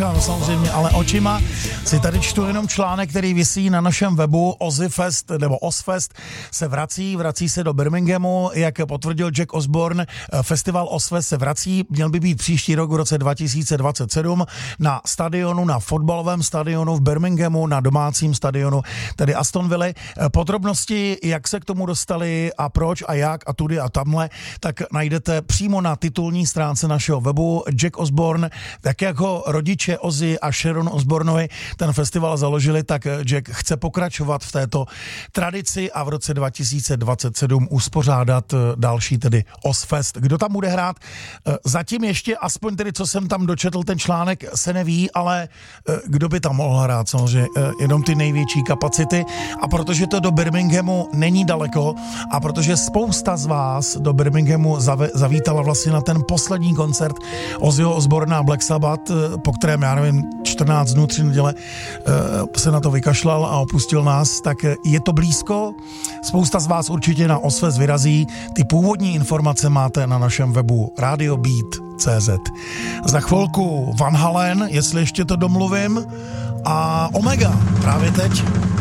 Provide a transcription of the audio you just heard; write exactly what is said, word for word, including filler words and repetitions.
No, samozřejmě, ale očima si tady čtu jenom článek, který visí na našem webu. Ozzy Fest, nebo Ozzfest se vrací, vrací se do Birminghamu, jak potvrdil Jack Osbourne, festival Ozzfest se vrací, měl by být příští rok v roce dva tisíce dvacet sedm na stadionu, na fotbalovém stadionu v Birminghamu, na domácím stadionu, tedy Aston Villa. Podrobnosti, jak se k tomu dostali a proč a jak a tudy a tamhle, tak najdete přímo na titulní stránce našeho webu. Jack Osbourne, tak jako rodiče Ozzy a Sharon Osbournovi ten festival založili, tak Jack chce pokračovat v této tradici a v roce dva tisíce dvacet sedm uspořádat další tedy Ozzfest. Kdo tam bude hrát? Zatím ještě, aspoň tedy, co jsem tam dočetl, ten článek se neví, ale kdo by tam mohl hrát? Samozřejmě jenom ty největší kapacity. A protože to do Birminghamu není daleko a protože spousta z vás do Birminghamu zavítala vlastně na ten poslední koncert Ozzyho Osbourna a Black Sabbath, po kterém, já nevím, čtrnáct dnů, tři neděle se na to vykašlal a opustil nás, tak je to blízko. Spousta z vás určitě na Ozzfest vyrazí. Ty původní informace máte na našem webu radio beat tečka cé zet. Za chvilku Van Halen, jestli ještě to domluvím, a Omega právě teď.